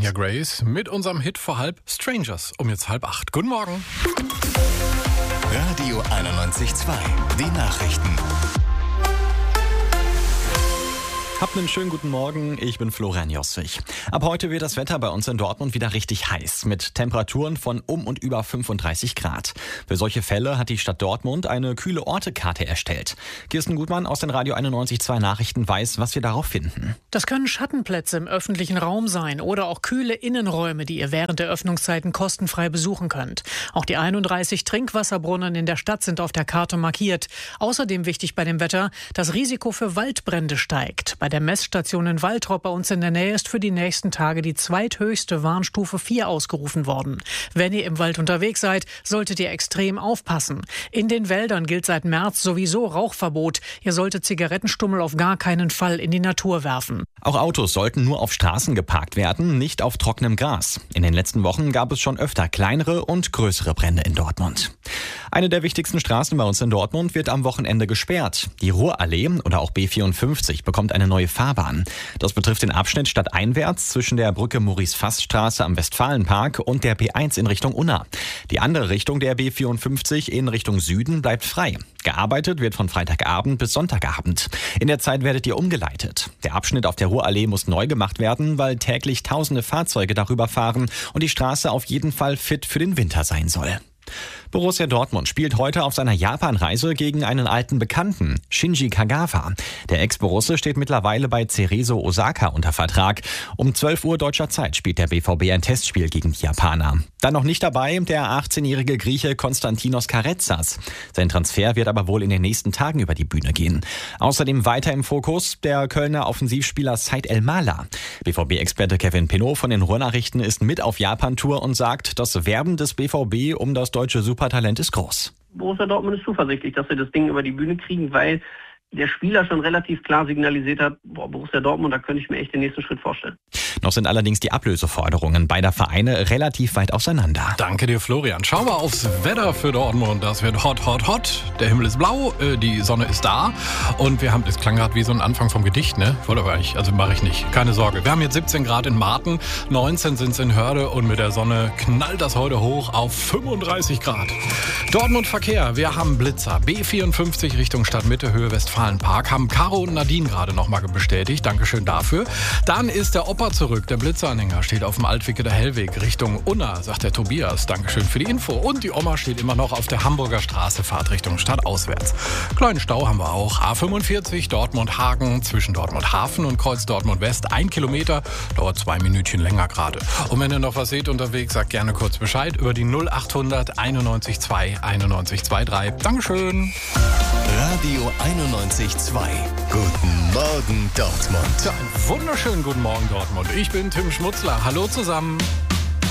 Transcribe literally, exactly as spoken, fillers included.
Anya Grace mit unserem Hit vor halb Strangers um jetzt halb acht. Guten Morgen. Radio einundneunzig Komma zwei, die Nachrichten. Habt einen schönen guten Morgen, ich bin Florian Jossig. Ab heute wird das Wetter bei uns in Dortmund wieder richtig heiß, mit Temperaturen von um und über fünfunddreißig Grad. Für solche Fälle hat die Stadt Dortmund eine kühle Ortekarte erstellt. Kirsten Gutmann aus den Radio einundneunzig Komma zwei Nachrichten weiß, was wir darauf finden. Das können Schattenplätze im öffentlichen Raum sein oder auch kühle Innenräume, die ihr während der Öffnungszeiten kostenfrei besuchen könnt. Auch die einunddreißig Trinkwasserbrunnen in der Stadt sind auf der Karte markiert. Außerdem wichtig bei dem Wetter, das Risiko für Waldbrände steigt. Bei der Messstation in Waltrop bei uns in der Nähe ist für die nächsten Tage die zweithöchste Warnstufe vier ausgerufen worden. Wenn ihr im Wald unterwegs seid, solltet ihr extrem aufpassen. In den Wäldern gilt seit März sowieso Rauchverbot. Ihr solltet Zigarettenstummel auf gar keinen Fall in die Natur werfen. Auch Autos sollten nur auf Straßen geparkt werden, nicht auf trockenem Gras. In den letzten Wochen gab es schon öfter kleinere und größere Brände in Dortmund. Eine der wichtigsten Straßen bei uns in Dortmund wird am Wochenende gesperrt. Die Ruhrallee oder auch B vierundfünfzig bekommt eine neue Fahrbahn. Das betrifft den Abschnitt stadteinwärts zwischen der Brücke Maurice-Fass-Straße am Westfalenpark und der B eins in Richtung Unna. Die andere Richtung der B vierundfünfzig in Richtung Süden bleibt frei. Gearbeitet wird von Freitagabend bis Sonntagabend. In der Zeit werdet ihr umgeleitet. Der Abschnitt auf der Ruhrallee muss neu gemacht werden, weil täglich tausende Fahrzeuge darüber fahren und die Straße auf jeden Fall fit für den Winter sein soll. Borussia Dortmund spielt heute auf seiner Japan-Reise gegen einen alten Bekannten, Shinji Kagawa. Der Ex-Borusse steht mittlerweile bei Cerezo Osaka unter Vertrag. Um zwölf Uhr deutscher Zeit spielt der B V B ein Testspiel gegen die Japaner. Dann noch nicht dabei der achtzehnjährige Grieche Konstantinos Karetsas. Sein Transfer wird aber wohl in den nächsten Tagen über die Bühne gehen. Außerdem weiter im Fokus der Kölner Offensivspieler Said El-Mala. B V B-Experte Kevin Pinot von den Ruhrnachrichten ist mit auf Japan-Tour und sagt, das Werben des B V B um das deutsche Supertalent ist groß. Borussia Dortmund ist zuversichtlich, dass sie das Ding über die Bühne kriegen, weil der Spieler schon relativ klar signalisiert hat, boah, Borussia Dortmund, da könnte ich mir echt den nächsten Schritt vorstellen. Noch sind allerdings die Ablöseforderungen beider Vereine relativ weit auseinander. Danke dir, Florian. Schauen wir aufs Wetter für Dortmund. Das wird hot, hot, hot. Der Himmel ist blau, äh, die Sonne ist da. Und wir haben, das klang gerade wie so ein Anfang vom Gedicht, ne? Wollte aber nicht, also mache ich nicht. Keine Sorge. Wir haben jetzt siebzehn Grad in Marten, neunzehn sind es in Hörde und mit der Sonne knallt das heute hoch auf fünfunddreißig Grad. Dortmund Verkehr. Wir haben Blitzer. B vierundfünfzig Richtung Stadtmitte, Höhe Westfalenpark. Haben Caro und Nadine gerade nochmal bestätigt. Dankeschön dafür. Dann ist der Opa zurück. Der Blitzeranhänger steht auf dem Altwickeler Hellweg Richtung Unna, sagt der Tobias. Dankeschön für die Info. Und die Oma steht immer noch auf der Hamburger Straße, Fahrt Richtung Stadt auswärts. Kleinen Stau haben wir auch. A fünfundvierzig Dortmund-Hagen zwischen Dortmund-Hafen und Kreuz Dortmund-West. Ein Kilometer, dauert zwei Minütchen länger gerade. Und wenn ihr noch was seht unterwegs, sagt gerne kurz Bescheid über die null achthundert einundneunzig zwei einundneunzig dreiundzwanzig. Dankeschön. Radio einundneunzig Komma zwei. Guten Morgen Dortmund. Ja, einen wunderschönen guten Morgen Dortmund. Ich bin Tim Schmutzler. Hallo zusammen.